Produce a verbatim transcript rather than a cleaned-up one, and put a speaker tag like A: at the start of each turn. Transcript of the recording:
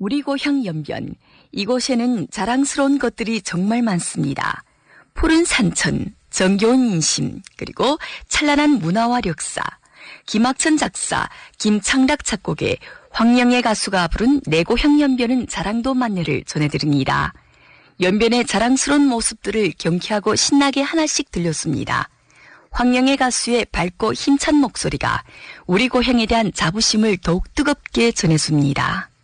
A: 우리 고향 연변, 이곳에는 자랑스러운 것들이 정말 많습니다. 푸른 산천, 정겨운 인심, 그리고 찬란한 문화와 역사, 김학천 작사, 김창락 작곡의 황영애 가수가 부른 내 고향 연변은 자랑도 만내를 전해드립니다. 연변의 자랑스러운 모습들을 경쾌하고 신나게 하나씩 들렸습니다. 황영애 가수의 밝고 힘찬 목소리가 우리 고향에 대한 자부심을 더욱 뜨겁게 전해줍니다.